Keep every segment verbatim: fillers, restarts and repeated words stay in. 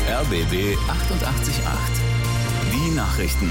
R B B achtundachtzig Komma acht. Die Nachrichten.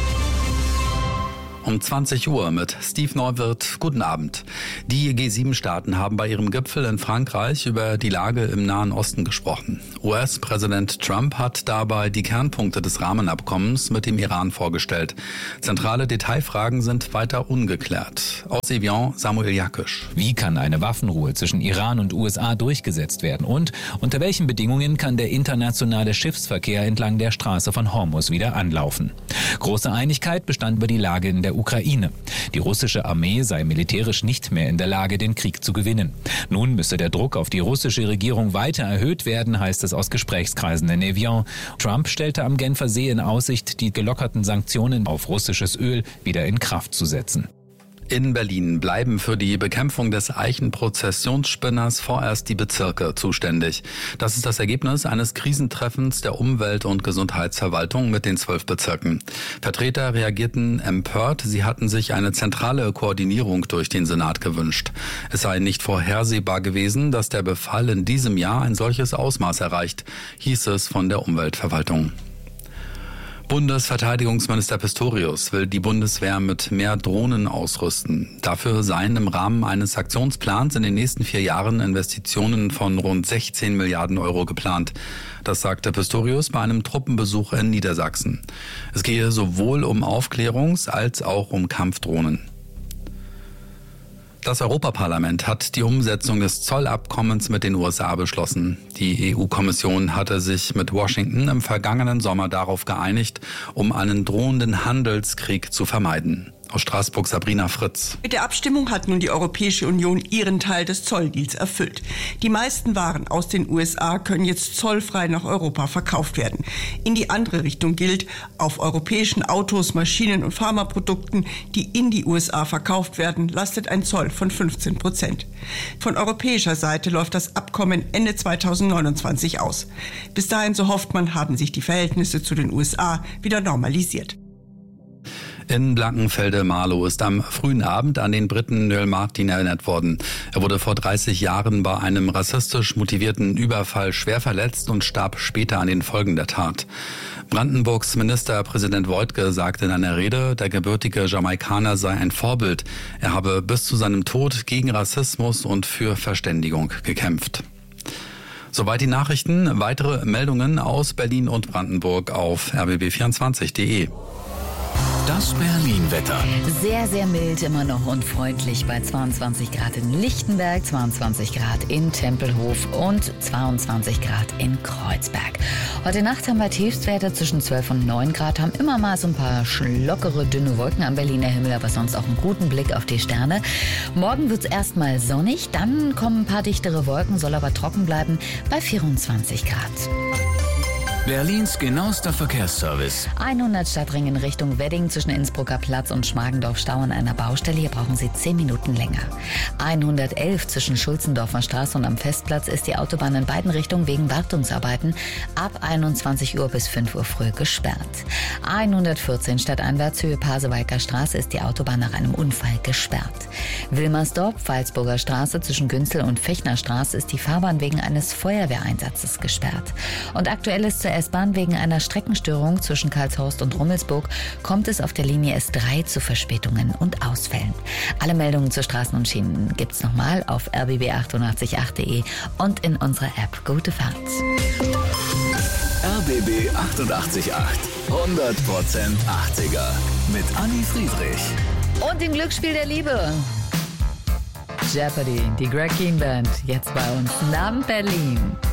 Um zwanzig Uhr mit Steve Neuwirth. Guten Abend. Die G sieben Staaten haben bei ihrem Gipfel in Frankreich über die Lage im Nahen Osten gesprochen. U S-Präsident Trump hat dabei die Kernpunkte des Rahmenabkommens mit dem Iran vorgestellt. Zentrale Detailfragen sind weiter ungeklärt. Aus Evian, Samuel Jakisch. Wie kann eine Waffenruhe zwischen Iran und U S A durchgesetzt werden? Und unter welchen Bedingungen kann der internationale Schiffsverkehr entlang der Straße von Hormuz wieder anlaufen? Große Einigkeit bestand über die Lage in der Ukraine. Die russische Armee sei militärisch nicht mehr in der Lage, den Krieg zu gewinnen. Nun müsse der Druck auf die russische Regierung weiter erhöht werden, heißt es aus Gesprächskreisen in Evian. Trump stellte am Genfer See in Aussicht, die gelockerten Sanktionen auf russisches Öl wieder in Kraft zu setzen. In Berlin bleiben für die Bekämpfung des Eichenprozessionsspinners vorerst die Bezirke zuständig. Das ist das Ergebnis eines Krisentreffens der Umwelt- und Gesundheitsverwaltung mit den zwölf Bezirken. Vertreter reagierten empört, sie hatten sich eine zentrale Koordinierung durch den Senat gewünscht. Es sei nicht vorhersehbar gewesen, dass der Befall in diesem Jahr ein solches Ausmaß erreicht, hieß es von der Umweltverwaltung. Bundesverteidigungsminister Pistorius will die Bundeswehr mit mehr Drohnen ausrüsten. Dafür seien im Rahmen eines Aktionsplans in den nächsten vier Jahren Investitionen von rund sechzehn Milliarden Euro geplant. Das sagte Pistorius bei einem Truppenbesuch in Niedersachsen. Es gehe sowohl um Aufklärungs- als auch um Kampfdrohnen. Das Europaparlament hat die Umsetzung des Zollabkommens mit den U S A beschlossen. Die E U-Kommission hatte sich mit Washington im vergangenen Sommer darauf geeinigt, um einen drohenden Handelskrieg zu vermeiden. Aus Straßburg Sabrina Fritz. Mit der Abstimmung hat nun die Europäische Union ihren Teil des Zolldeals erfüllt. Die meisten Waren aus den U S A können jetzt zollfrei nach Europa verkauft werden. In die andere Richtung gilt, auf europäischen Autos, Maschinen und Pharmaprodukten, die in die U S A verkauft werden, lastet ein Zoll von fünfzehn Prozent. Von europäischer Seite läuft das Abkommen Ende zweitausendneunundzwanzig aus. Bis dahin, so hofft man, haben sich die Verhältnisse zu den U S A wieder normalisiert. In Blankenfelde-Marlow ist am frühen Abend an den Briten Noel Martin erinnert worden. Er wurde vor dreißig Jahren bei einem rassistisch motivierten Überfall schwer verletzt und starb später an den Folgen der Tat. Brandenburgs Ministerpräsident Woidke sagte in einer Rede, der gebürtige Jamaikaner sei ein Vorbild. Er habe bis zu seinem Tod gegen Rassismus und für Verständigung gekämpft. Soweit die Nachrichten. Weitere Meldungen aus Berlin und Brandenburg auf r b b vierundzwanzig punkt de. Das Berlin-Wetter. Sehr, sehr mild immer noch und freundlich bei zweiundzwanzig Grad in Lichtenberg, zweiundzwanzig Grad in Tempelhof und zweiundzwanzig Grad in Kreuzberg. Heute Nacht haben wir Tiefstwerte zwischen zwölf und neun Grad, haben immer mal so ein paar lockere, dünne Wolken am Berliner Himmel, aber sonst auch einen guten Blick auf die Sterne. Morgen wird es erstmal sonnig, dann kommen ein paar dichtere Wolken, soll aber trocken bleiben bei vierundzwanzig Grad. Berlins genauester Verkehrsservice. hundert Stadtring in Richtung Wedding zwischen Innsbrucker Platz und Schmargendorf-Stau an einer Baustelle. Hier brauchen Sie zehn Minuten länger. hundertelf zwischen Schulzendorfer Straße und am Festplatz ist die Autobahn in beiden Richtungen wegen Wartungsarbeiten ab einundzwanzig Uhr bis fünf Uhr früh gesperrt. hundertvierzehn stadteinwärts Höhe Pasewalker Straße ist die Autobahn nach einem Unfall gesperrt. Wilmersdorf, Pfalzburger Straße zwischen Günzel und Fechner Straße ist die Fahrbahn wegen eines Feuerwehreinsatzes gesperrt. Und aktuell ist zur S-Bahn wegen einer Streckenstörung zwischen Karlshorst und Rummelsburg kommt es auf der Linie S drei zu Verspätungen und Ausfällen. Alle Meldungen zu Straßen und Schienen gibt's nochmal auf r b b achtundachtzig Komma acht punkt de und in unserer App. Gute Fahrt. R B B achtundachtzig Komma acht. hundert Prozent achtziger. Mit Anni Friedrich. Und im Glücksspiel der Liebe. Jeopardy, die Greg Keen Band, jetzt bei uns. Namen Berlin.